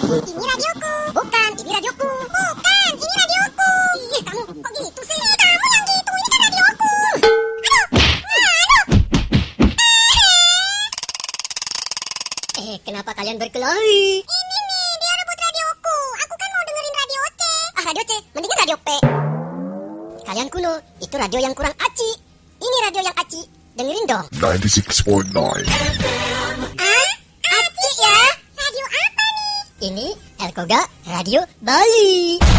Ini radioku. Bukan, ini radioku. Bukan, ini radioku. Ih, kamu kok gitu sih? Kamu yang gitu, ini kan radioku. Aduh. Kenapa kalian berkelahi? Ini nih, dia rebut radioku. Aku kan mau dengerin radio C. Ah, radio C, mendingan radio P. Kalian kuno, itu radio yang kurang aci. Ini radio yang aci. Dengerin dong. 96.9 Aci ya? Radio apa nih? Ini Elkoga Radio Bali.